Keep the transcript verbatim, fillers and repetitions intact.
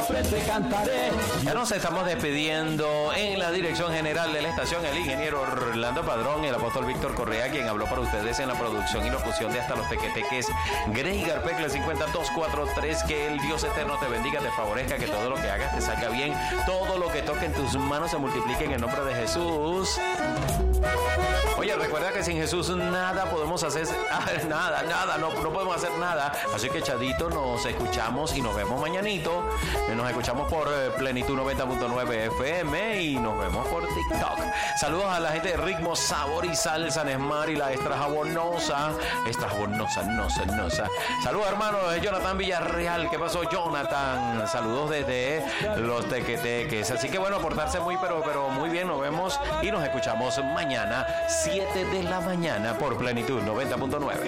siempre te cantaré. Ya nos estamos despidiendo. En la dirección general de la estación, el ingeniero Orlando Padrón y el apóstol Víctor Correa, quien habló para ustedes en la producción y locución de Hasta los Tequeteques, Grey Garpecle cincuenta y dos cuarenta y tres. Que el Dios eterno te bendiga, te favorezca, que todo lo que hagas te salga bien, todo lo que toque en tus manos se multiplique en el nombre de Jesús. Oye, recuerda que sin Jesús nada podemos hacer, nada, nada, no, no podemos hacer nada. Así que, Chadito, nos escuchamos y nos vemos mañanito. Nos escuchamos por Plenitud noventa punto nueve F M y nos vemos por TikTok. Saludos a la gente de Ritmo, Sabor y Sal, San Esmar y la extra jabonosa. Extra jabonosa, nosa, nosa. Saludos, hermanos, de Jonathan Villarreal. ¿Qué pasó, Jonathan? Saludos desde los Tequeteques. Así que, bueno, portarse muy, pero, pero muy bien. Nos vemos y nos escuchamos mañana, siete de la mañana, por Plenitud noventa punto nueve.